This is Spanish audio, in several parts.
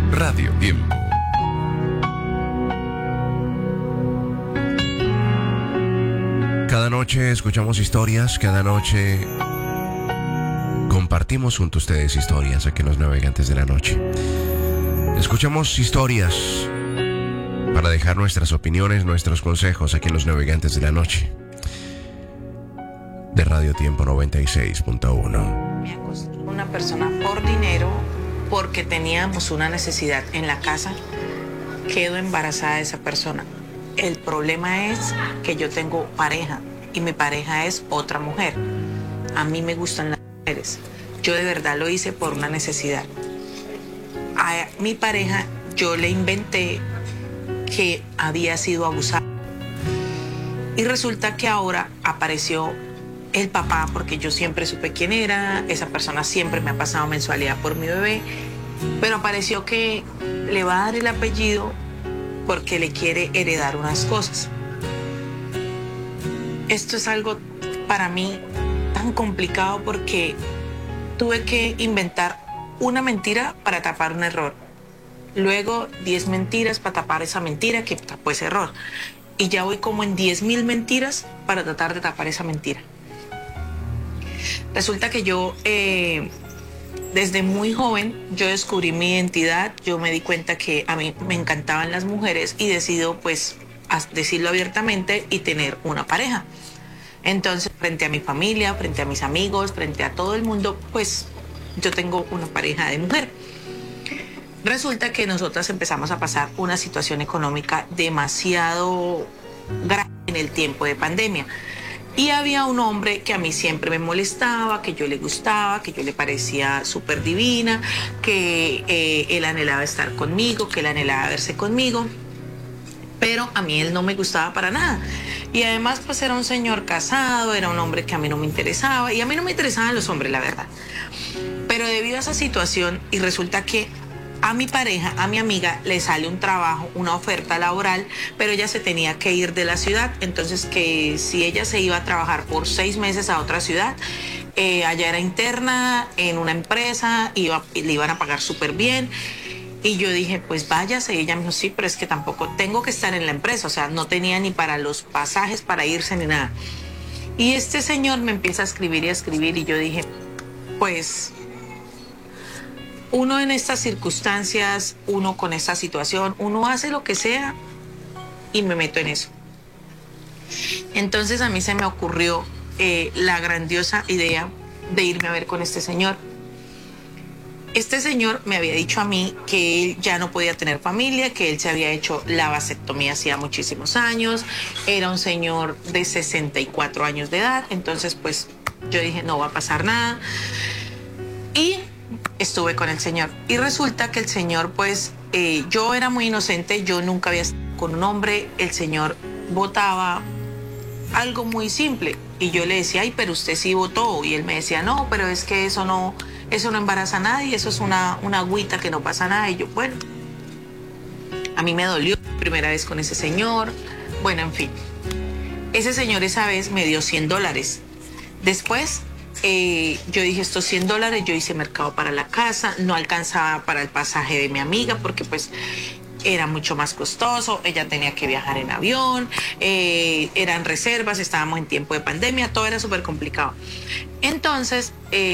Radio Tiempo. Cada noche escuchamos historias, cada noche compartimos junto a ustedes historias aquí en Los Navegantes de la Noche. Escuchamos historias para dejar nuestras opiniones, nuestros consejos aquí en Los Navegantes de la Noche de Radio Tiempo 96.1. Me acosté con una persona por dinero porque teníamos una necesidad en la casa. Quedo embarazada de esa persona. El problema es que yo tengo pareja y mi pareja es otra mujer. A mí me gustan las mujeres. Yo de verdad lo hice por una necesidad. A mi pareja yo le inventé que había sido abusada. Y resulta que ahora apareció el papá, porque yo siempre supe quién era. Esa persona siempre me ha pasado mensualidad por mi bebé. Pero apareció que le va a dar el apellido porque le quiere heredar unas cosas. Esto es algo para mí tan complicado porque tuve que inventar una mentira para tapar un error. Luego 10 mentiras para tapar esa mentira que tapó ese error. Y ya voy como en 10.000 mentiras para tratar de tapar esa mentira. Resulta que yo, desde muy joven, yo descubrí mi identidad. Yo me di cuenta que a mí me encantaban las mujeres y decido, pues, decirlo abiertamente y tener una pareja. Entonces, frente a mi familia, frente a mis amigos, frente a todo el mundo, pues, yo tengo una pareja de mujer. Resulta que nosotras empezamos a pasar una situación económica demasiado grave en el tiempo de pandemia. Y había un hombre que a mí siempre me molestaba, que yo le gustaba, que yo le parecía súper divina, que él anhelaba estar conmigo, que él anhelaba verse conmigo. Pero a mí él no me gustaba para nada. Y además pues era un señor casado, era un hombre que a mí no me interesaba. Y a mí no me interesaban los hombres, la verdad. Pero debido a esa situación, y resulta que a mi pareja, a mi amiga, le sale un trabajo, una oferta laboral, pero ella se tenía que ir de la ciudad. Entonces, que si ella se iba a trabajar por 6 meses a otra ciudad, allá era interna en una empresa, le iban a pagar súper bien. Y yo dije, pues váyase. Y ella me dijo, sí, pero es que tampoco tengo que estar en la empresa. O sea, no tenía ni para los pasajes para irse ni nada. Y este señor me empieza a escribir y yo dije, pues uno en estas circunstancias, uno con esta situación, uno hace lo que sea y me meto en eso. Entonces a mí se me ocurrió la grandiosa idea de irme a ver con este señor. Este señor me había dicho a mí que él ya no podía tener familia, que él se había hecho la vasectomía hacía muchísimos años, era un señor de 64 años de edad. Entonces pues yo dije, no va a pasar nada. Y estuve con el señor. Y resulta que el señor, pues, yo era muy inocente, yo nunca había estado con un hombre. El señor votaba algo muy simple. Y yo le decía, ay, pero usted sí votó. Y él me decía, no, pero es que eso no embaraza a nadie, eso es una agüita que no pasa nada. Y yo, bueno, a mí me dolió la primera vez con ese señor. Bueno, en fin. Ese señor esa vez me dio $100. Después yo dije, estos $100, yo hice mercado para la casa, no alcanzaba para el pasaje de mi amiga porque pues era mucho más costoso, ella tenía que viajar en avión, eran reservas, estábamos en tiempo de pandemia, todo era súper complicado. Entonces,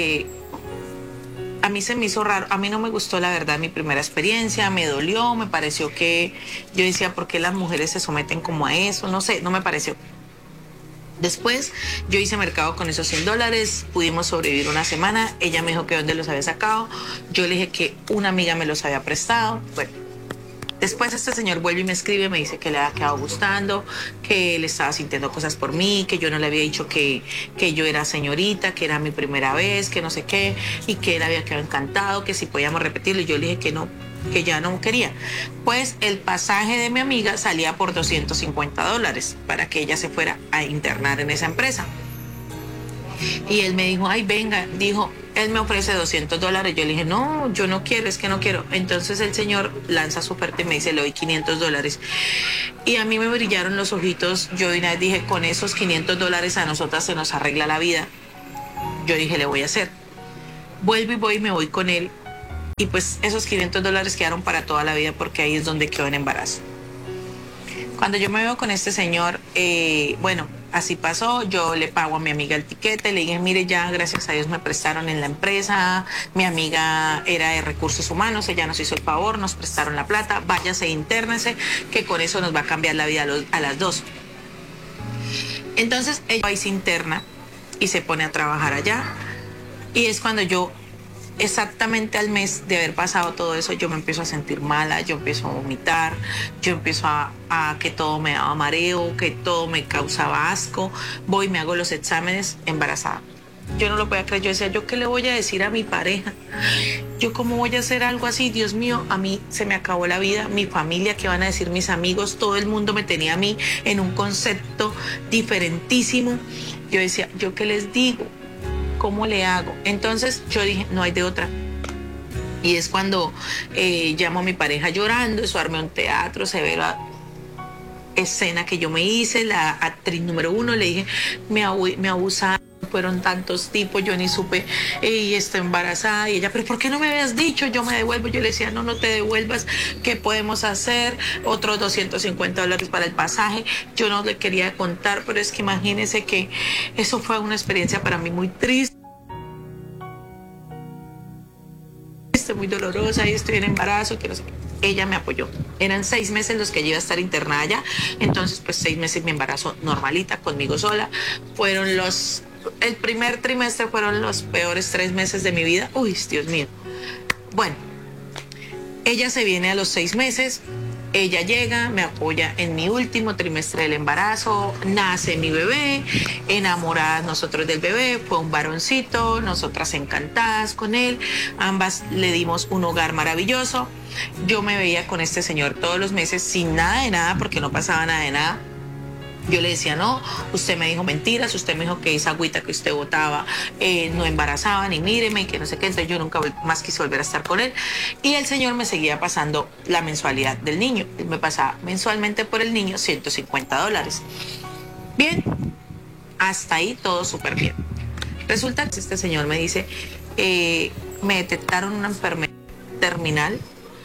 a mí se me hizo raro, a mí no me gustó la verdad mi primera experiencia, me dolió, me pareció que, yo decía, ¿por qué las mujeres se someten como a eso? No sé, no me pareció. Después yo hice mercado con esos $100, pudimos sobrevivir una semana. Ella me dijo que dónde los había sacado. Yo le dije que una amiga me los había prestado. Bueno, después este señor vuelve y me escribe, me dice que le había quedado gustando, que él estaba sintiendo cosas por mí, que yo no le había dicho que yo era señorita, que era mi primera vez, que no sé qué, y que él había quedado encantado, que si podíamos repetirlo. Y yo le dije que no, que ya no quería. Pues el pasaje de mi amiga salía por $250 para que ella se fuera a internar en esa empresa. Y él me dijo, ay, venga, dijo, él me ofrece $200. Yo le dije, no, yo no quiero, es que no quiero. Entonces el señor lanza su oferta y me dice, le doy $500. Y a mí me brillaron los ojitos. Yo de una vez dije, con esos $500 a nosotras se nos arregla la vida. Yo dije, le voy a hacer. Vuelvo y me voy con él. Y pues esos $500 quedaron para toda la vida porque ahí es donde quedó en embarazo. Cuando yo me veo con este señor, bueno, así pasó, yo le pago a mi amiga el tiquete, le dije, mire, ya gracias a Dios me prestaron en la empresa, mi amiga era de recursos humanos, ella nos hizo el favor, nos prestaron la plata, váyase, intérnese, que con eso nos va a cambiar la vida a las dos. Entonces ella ahí se interna y se pone a trabajar allá, y es cuando yo, exactamente al mes de haber pasado todo eso, yo me empiezo a sentir mala, yo empiezo a vomitar, yo empiezo a que todo me daba mareo, que todo me causaba asco, voy y me hago los exámenes, embarazada. Yo no lo podía creer, yo decía, ¿yo qué le voy a decir a mi pareja? ¿Yo cómo voy a hacer algo así? Dios mío, a mí se me acabó la vida, mi familia, ¿qué van a decir mis amigos? Todo el mundo me tenía a mí en un concepto diferentísimo. Yo decía, ¿yo qué les digo? ¿Cómo le hago? Entonces yo dije, no hay de otra. Y es cuando llamo a mi pareja llorando, eso armé un teatro, se ve la escena que yo me hice, la actriz número 1, le dije, me abusaron, fueron tantos tipos, yo ni supe, y estoy embarazada, y ella, pero ¿por qué no me habías dicho? Yo me devuelvo. Yo le decía, no, no te devuelvas, ¿qué podemos hacer? Otros $250 para el pasaje. Yo no le quería contar, pero es que imagínense que eso fue una experiencia para mí muy triste, muy dolorosa, y estoy en embarazo, que no sé qué. Ella me apoyó. Eran 6 meses los que yo iba a estar internada allá, entonces pues 6 meses mi embarazo normalita, conmigo sola. El primer trimestre fueron los peores 3 meses de mi vida. Uy, Dios mío. Bueno, ella se viene a los 6 meses, ella llega, me apoya en mi último trimestre del embarazo, nace mi bebé, enamoradas nosotros del bebé, fue un varoncito, nosotras encantadas con él, ambas le dimos un hogar maravilloso. Yo me veía con este señor todos los meses sin nada de nada, porque no pasaba nada de nada. Yo le decía, no, usted me dijo mentiras, usted me dijo que esa agüita que usted botaba no embarazaba, ni míreme, y que no sé qué. Entonces yo nunca más quise volver a estar con él. Y el señor me seguía pasando la mensualidad del niño. Él me pasaba mensualmente por el niño $150. Bien, hasta ahí todo súper bien. Resulta que este señor me dice, me detectaron una enfermedad terminal,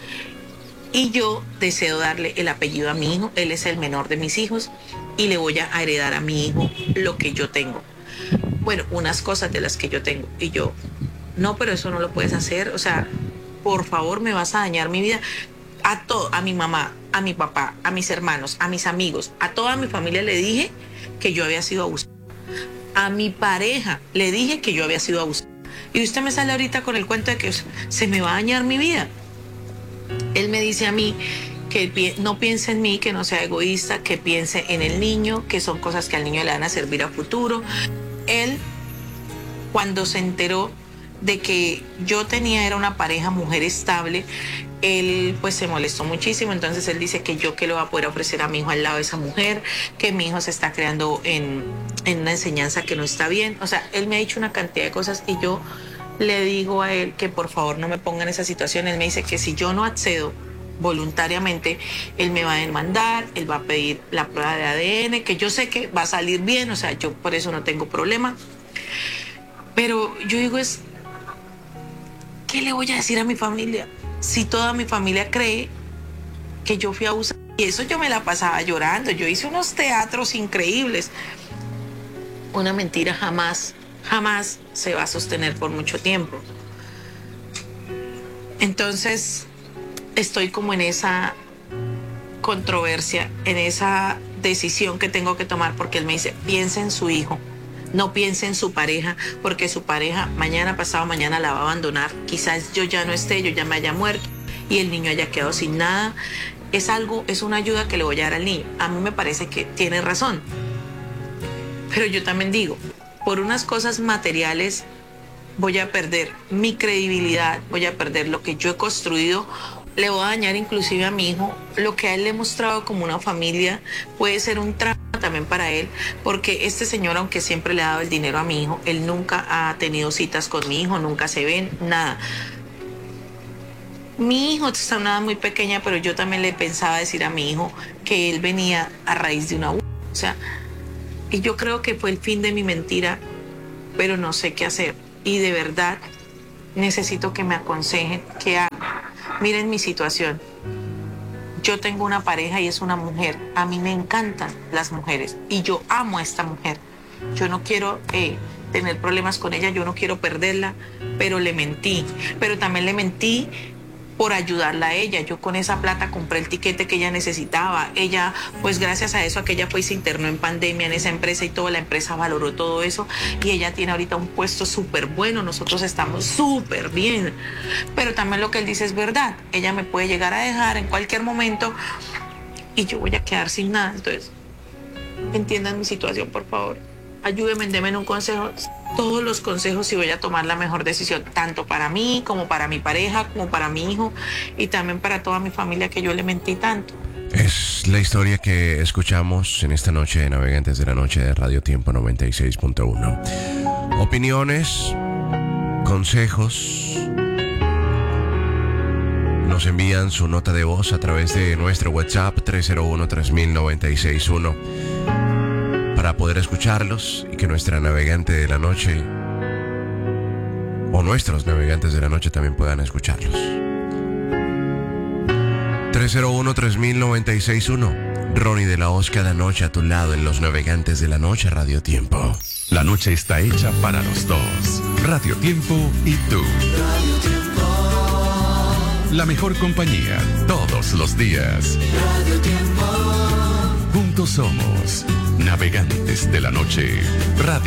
y yo deseo darle el apellido a mi hijo, él es el menor de mis hijos, y le voy a heredar a mi hijo lo que yo tengo. Bueno, unas cosas de las que yo tengo. Y yo, no, pero eso no lo puedes hacer, o sea, por favor, me vas a dañar mi vida. A mi mamá, a mi papá, a mis hermanos, a mis amigos, a toda mi familia le dije que yo había sido abusada. A mi pareja le dije que yo había sido abusada. Y usted me sale ahorita con el cuento de que se me va a dañar mi vida. Él me dice a mí que no piense en mí, que no sea egoísta, que piense en el niño, que son cosas que al niño le van a servir a futuro. Él, cuando se enteró de que yo era una pareja mujer estable, él pues se molestó muchísimo. Entonces él dice que yo qué le voy a poder ofrecer a mi hijo al lado de esa mujer, que mi hijo se está creando en una enseñanza que no está bien. O sea, él me ha dicho una cantidad de cosas, y yo le digo a él que por favor no me ponga en esa situación. Él me dice que si yo no accedo voluntariamente, él me va a demandar, él va a pedir la prueba de ADN, que yo sé que va a salir bien, o sea, yo por eso no tengo problema. Pero yo digo ¿qué le voy a decir a mi familia? Si toda mi familia cree que yo fui abusada. Y eso yo me la pasaba llorando, yo hice unos teatros increíbles. Una mentira jamás se va a sostener por mucho tiempo. Entonces estoy como en esa controversia, en esa decisión que tengo que tomar, porque él me dice, piensa en su hijo, no piense en su pareja, porque su pareja mañana, pasado mañana la va a abandonar. Quizás yo ya no esté, yo ya me haya muerto y el niño haya quedado sin nada. Es una ayuda que le voy a dar al niño. A mí me parece que tiene razón, pero yo también digo, por unas cosas materiales voy a perder mi credibilidad, voy a perder lo que yo he construido, le voy a dañar inclusive a mi hijo. Lo que a él le he mostrado como una familia puede ser un trauma también para él, porque este señor, aunque siempre le ha dado el dinero a mi hijo, él nunca ha tenido citas con mi hijo, nunca se ven, nada. Mi hijo está en una edad muy pequeña, pero yo también le pensaba decir a mi hijo que él venía a raíz de una abuso. O sea, y yo creo que fue el fin de mi mentira, pero no sé qué hacer. Y de verdad necesito que me aconsejen qué hago. Miren mi situación. Yo tengo una pareja y es una mujer. A mí me encantan las mujeres y yo amo a esta mujer. Yo no quiero tener problemas con ella, yo no quiero perderla, pero le mentí. Pero también le mentí por ayudarla a ella. Yo con esa plata compré el tiquete que ella necesitaba. Ella, pues gracias a eso, a que ella fue y se internó en pandemia en esa empresa y toda la empresa valoró todo eso y ella tiene ahorita un puesto súper bueno. Nosotros estamos súper bien. Pero también lo que él dice es verdad. Ella me puede llegar a dejar en cualquier momento y yo voy a quedar sin nada. Entonces, entiendan mi situación, por favor. Ayúdenme, denme un consejo, todos los consejos y voy a tomar la mejor decisión, tanto para mí, como para mi pareja, como para mi hijo y también para toda mi familia que yo le mentí tanto. Es la historia que escuchamos en esta noche de Navegantes de la Noche de Radio Tiempo 96.1. Opiniones, consejos. Nos envían su nota de voz a través de nuestro WhatsApp 301-3000-961 para poder escucharlos y que nuestra navegante de la noche o nuestros navegantes de la noche también puedan escucharlos. 301-3000-961. Ronnie de la Hoz cada noche a tu lado en los Navegantes de la Noche Radio Tiempo. La noche está hecha para los dos. Radio Tiempo y tú. Radio Tiempo. La mejor compañía todos los días. Radio Tiempo. Juntos somos Navegantes de la Noche Radio